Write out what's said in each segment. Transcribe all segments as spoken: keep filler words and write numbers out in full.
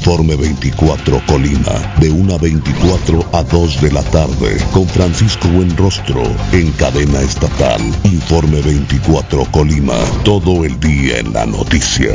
Informe veinticuatro Colima, de una a veinticuatro a dos de la tarde, con Francisco Buenrostro, en cadena estatal. Informe veinticuatro Colima, todo el día en la noticia.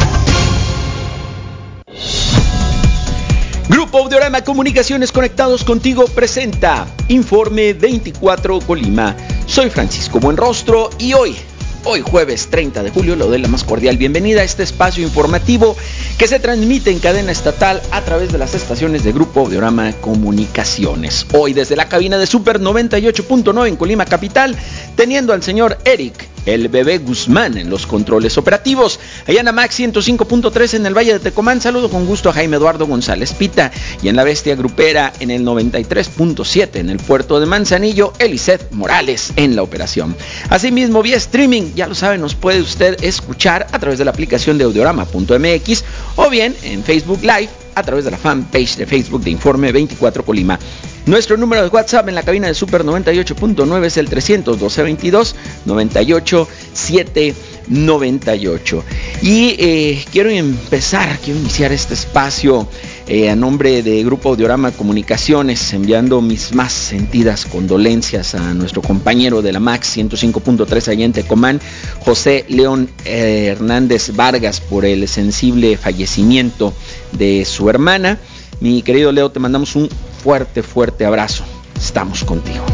Grupo Audiorama Comunicaciones, conectados contigo, presenta Informe veinticuatro Colima. Soy Francisco Buenrostro y hoy, hoy jueves treinta de julio, le doy la más cordial bienvenida a este espacio informativo que se transmite en cadena estatal a través de las estaciones de Grupo Audiorama Comunicaciones. Hoy desde la cabina de Super noventa y ocho punto nueve en Colima Capital, teniendo al señor Eric El Bebé Guzmán en los controles operativos. Allá en Amax ciento cinco punto tres en el Valle de Tecomán, saludo con gusto a Jaime Eduardo González Pita. Y en la Bestia Grupera en el noventa y tres punto siete en el puerto de Manzanillo, Eliseth Morales en la operación. Asimismo, vía streaming, ya lo sabe, nos puede usted escuchar a través de la aplicación de audiorama punto m x o bien en Facebook Live a través de la fanpage de Facebook de Informe veinticuatro Colima. Nuestro número de WhatsApp en la cabina de Super noventa y ocho punto nueve es el trescientos doce veintidós noventa y ocho setecientos noventa y ocho. Y eh, quiero empezar, quiero iniciar este espacio eh, a nombre de Grupo Audiorama Comunicaciones, enviando mis más sentidas condolencias a nuestro compañero de la Max ciento cinco punto tres allá en Tecomán, José León eh, Hernández Vargas, por el sensible fallecimiento de su hermana. Mi querido Leo, te mandamos un fuerte, fuerte abrazo. Estamos contigo.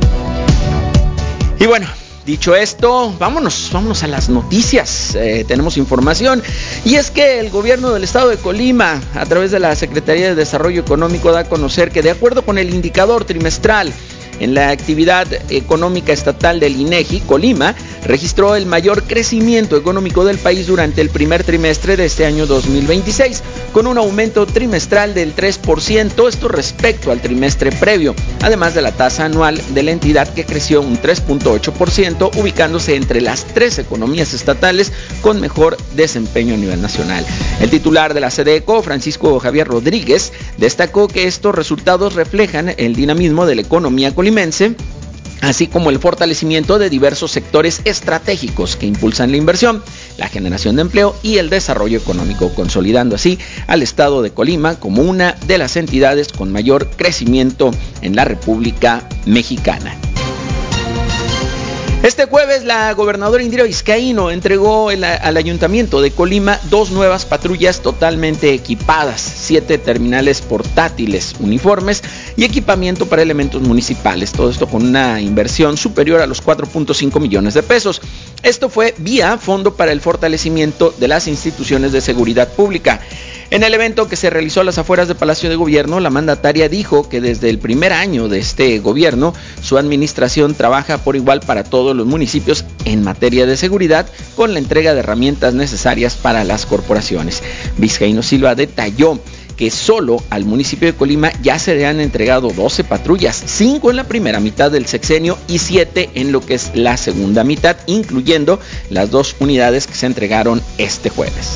Y bueno, dicho esto, vámonos, vámonos a las noticias. Eh, tenemos información, y es que el gobierno del estado de Colima, a través de la Secretaría de Desarrollo Económico, da a conocer que de acuerdo con el indicador trimestral en la actividad económica estatal del INEGI, Colima registró el mayor crecimiento económico del país durante el primer trimestre de este año dos mil veintiséis, con un aumento trimestral del tres por ciento, esto respecto al trimestre previo, además de la tasa anual de la entidad, que creció un tres punto ocho por ciento, ubicándose entre las tres economías estatales con mejor desempeño a nivel nacional. El titular de la SEDECO, Francisco Javier Rodríguez, destacó que estos resultados reflejan el dinamismo de la economía colimense, así como el fortalecimiento de diversos sectores estratégicos que impulsan la inversión, la generación de empleo y el desarrollo económico, consolidando así al estado de Colima como una de las entidades con mayor crecimiento en la República Mexicana. Este jueves, la gobernadora Indira Vizcaíno entregó el, al Ayuntamiento de Colima dos nuevas patrullas totalmente equipadas, siete terminales portátiles, uniformes y equipamiento para elementos municipales. Todo esto con una inversión superior a los cuatro punto cinco millones de pesos. Esto fue vía Fondo para el Fortalecimiento de las Instituciones de Seguridad Pública. En el evento que se realizó a las afueras del Palacio de Gobierno, la mandataria dijo que desde el primer año de este gobierno, su administración trabaja por igual para todos los municipios en materia de seguridad, con la entrega de herramientas necesarias para las corporaciones. Vizcaíno Silva detalló que solo al municipio de Colima ya se le han entregado doce patrullas, cinco en la primera mitad del sexenio y siete en lo que es la segunda mitad, incluyendo las dos unidades que se entregaron este jueves.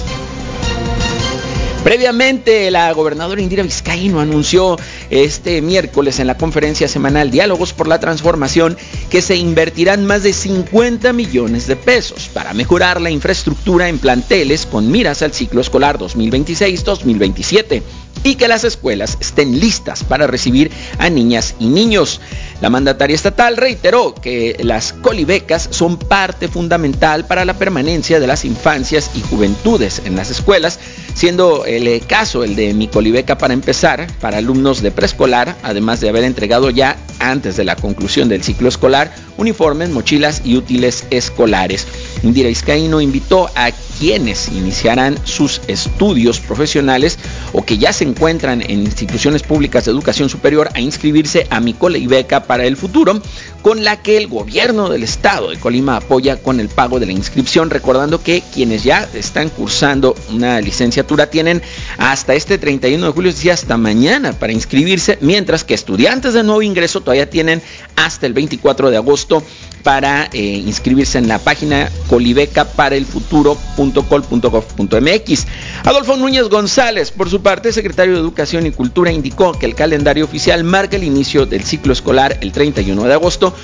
Previamente, la gobernadora Indira Vizcaíno anunció este miércoles en la conferencia semanal Diálogos por la Transformación que se invertirán más de cincuenta millones de pesos para mejorar la infraestructura en planteles con miras al ciclo escolar dos mil veintiséis dos mil veintisiete y que las escuelas estén listas para recibir a niñas y niños. La mandataria estatal reiteró que las colibecas son parte fundamental para la permanencia de las infancias y juventudes en las escuelas, siendo el caso el de Mi Colibeca para Empezar, para alumnos de preescolar, además de haber entregado ya antes de la conclusión del ciclo escolar uniformes, mochilas y útiles escolares. Indira Vizcaíno invitó a quienes iniciarán sus estudios profesionales o que ya se encuentran en instituciones públicas de educación superior a inscribirse a Mi Colibeca para el Futuro, con la que el gobierno del estado de Colima apoya con el pago de la inscripción, recordando que quienes ya están cursando una licenciatura tienen hasta este treinta y uno de julio, es decir, hasta mañana para inscribirse, mientras que estudiantes de nuevo ingreso todavía tienen hasta el veinticuatro de agosto para eh, inscribirse en la página colibeca para el futuro punto col punto gob punto m x. Adolfo Núñez González, por su parte, secretario de Educación y Cultura, indicó que el calendario oficial marca el inicio del ciclo escolar el treinta y uno de agosto